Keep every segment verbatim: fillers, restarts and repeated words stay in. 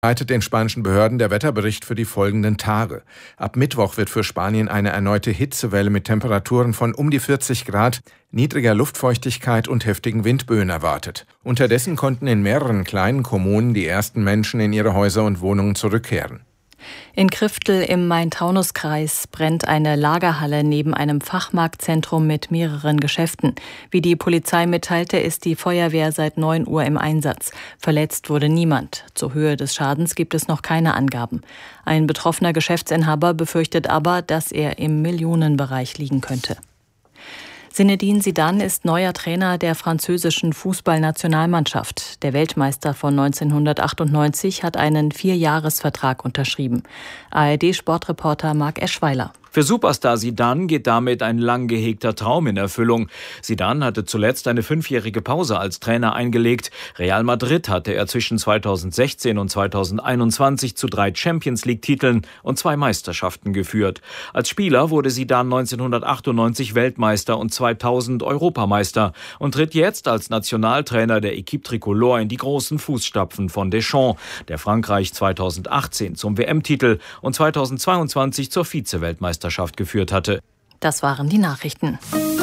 leitet den spanischen Behörden der Wetterbericht für die folgenden Tage. Ab Mittwoch wird für Spanien eine erneute Hitzewelle mit Temperaturen von um die vierzig Grad, niedriger Luftfeuchtigkeit und heftigen Windböen erwartet. Unterdessen konnten in mehreren kleinen Kommunen die ersten Menschen in ihre Häuser und Wohnungen zurückkehren. In Kriftel im Main-Taunus-Kreis brennt eine Lagerhalle neben einem Fachmarktzentrum mit mehreren Geschäften. Wie die Polizei mitteilte, ist die Feuerwehr seit neun Uhr im Einsatz. Verletzt wurde niemand. Zur Höhe des Schadens gibt es noch keine Angaben. Ein betroffener Geschäftsinhaber befürchtet aber, dass er im Millionenbereich liegen könnte. Zinedine Zidane ist neuer Trainer der französischen Fußballnationalmannschaft. Der Weltmeister von neunzehnhundertachtundneunzig hat einen Vierjahresvertrag unterschrieben. A R D-Sportreporter Marc Eschweiler. Für Superstar Zidane geht damit ein lang gehegter Traum in Erfüllung. Zidane hatte zuletzt eine fünfjährige Pause als Trainer eingelegt. Real Madrid hatte er zwischen zweitausendsechzehn und zweitausendeinundzwanzig zu drei Champions-League-Titeln und zwei Meisterschaften geführt. Als Spieler wurde Zidane neunzehnhundertachtundneunzig Weltmeister und zweitausend Europameister und tritt jetzt als Nationaltrainer der Équipe Tricolore in die großen Fußstapfen von Deschamps, der Frankreich zweitausendachtzehn zum W M-Titel und zweitausendzweiundzwanzig zur Vize-Weltmeisterschaft geführt hatte. Das waren die Nachrichten.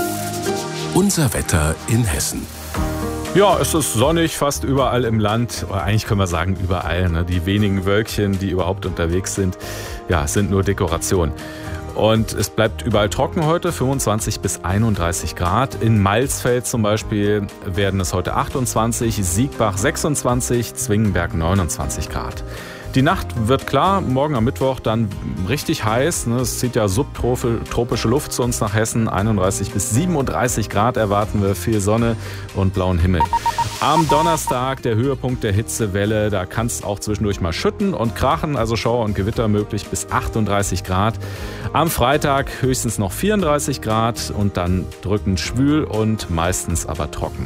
Unser Wetter in Hessen. Ja, es ist sonnig fast überall im Land. Oder eigentlich können wir sagen überall. Ne? Die wenigen Wölkchen, die überhaupt unterwegs sind, ja, sind nur Dekoration. Und es bleibt überall trocken heute, fünfundzwanzig bis einunddreißig Grad. In Malsfeld zum Beispiel werden es heute achtundzwanzig, Siegbach sechsundzwanzig, Zwingenberg neunundzwanzig Grad. Die Nacht wird klar, morgen am Mittwoch dann richtig heiß. Es zieht ja subtropische Luft zu uns nach Hessen. einunddreißig bis siebenunddreißig Grad erwarten wir, viel Sonne und blauen Himmel. Am Donnerstag der Höhepunkt der Hitzewelle. Da kann es auch zwischendurch mal schütten und krachen, also Schauer und Gewitter möglich bis achtunddreißig Grad. Am Freitag höchstens noch vierunddreißig Grad und dann drückend schwül und meistens aber trocken.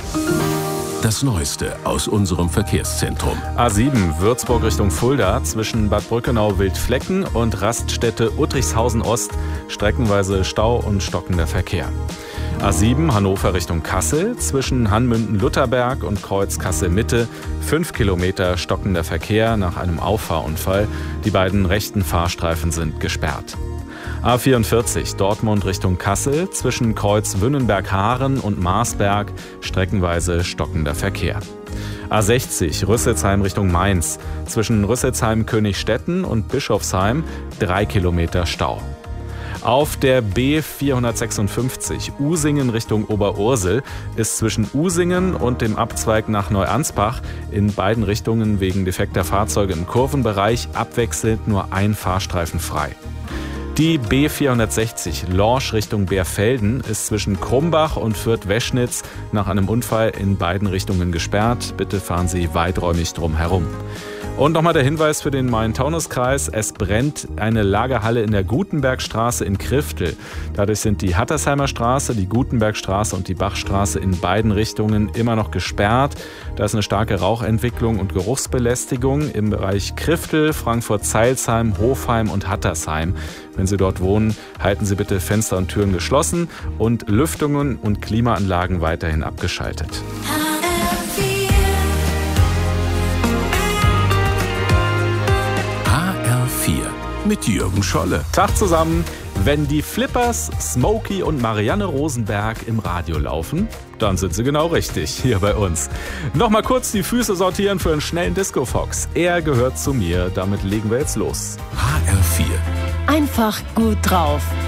Das Neueste aus unserem Verkehrszentrum. A sieben Würzburg Richtung Fulda zwischen Bad Brückenau-Wildflecken und Raststätte Uttrichshausen-Ost streckenweise Stau und stockender Verkehr. A sieben Hannover Richtung Kassel zwischen Hanmünden-Lutherberg und Kreuz Kassel-Mitte fünf Kilometer stockender Verkehr nach einem Auffahrunfall. Die beiden rechten Fahrstreifen sind gesperrt. A vierundvierzig Dortmund Richtung Kassel zwischen Kreuz Wünnenberg-Haaren und Marsberg streckenweise stockender Verkehr. A sechzig Rüsselsheim Richtung Mainz zwischen Rüsselsheim-Königstetten und Bischofsheim drei Kilometer Stau. Auf der B vierhundertsechsundfünfzig Usingen Richtung Oberursel ist zwischen Usingen und dem Abzweig nach Neuansbach in beiden Richtungen wegen defekter Fahrzeuge im Kurvenbereich abwechselnd nur ein Fahrstreifen frei. Die B vierhundertsechzig Lorsch Richtung Bärfelden ist zwischen Krumbach und Fürth-Weschnitz nach einem Unfall in beiden Richtungen gesperrt. Bitte fahren Sie weiträumig drum herum. Und nochmal der Hinweis für den Main-Taunus-Kreis. Es brennt eine Lagerhalle in der Gutenbergstraße in Kriftel. Dadurch sind die Hattersheimer Straße, die Gutenbergstraße und die Bachstraße in beiden Richtungen immer noch gesperrt. Da ist eine starke Rauchentwicklung und Geruchsbelästigung im Bereich Kriftel, Frankfurt-Zeilsheim, Hofheim und Hattersheim. Wenn Sie dort wohnen, halten Sie bitte Fenster und Türen geschlossen und Lüftungen und Klimaanlagen weiterhin abgeschaltet. Mit Jürgen Scholle. Tag zusammen. Wenn die Flippers, Smokey und Marianne Rosenberg im Radio laufen, dann sind sie genau richtig hier bei uns. Nochmal kurz die Füße sortieren für einen schnellen Disco-Fox. Er gehört zu mir, damit legen wir jetzt los. H R vier. Einfach gut drauf.